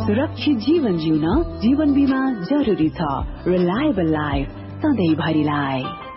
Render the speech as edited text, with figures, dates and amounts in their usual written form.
सुरक्षित जीवन जिउन जीवन बीमा जरुरी छ। रिलायबल लाइफ सधैँ भरिलाई।